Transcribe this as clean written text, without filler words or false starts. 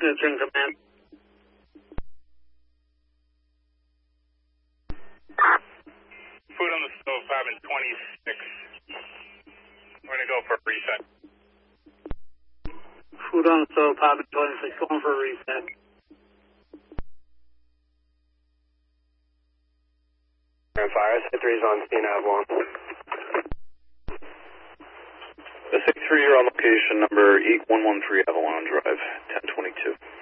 It's in command. Food on the stove, 5 and 26. We're going to go for a reset. Food on the stove, 5 and 26, going for a reset. Fire, C3's on scene, Avalon. The 6-3, you're on location, number 8113 Avalon Drive, 1022.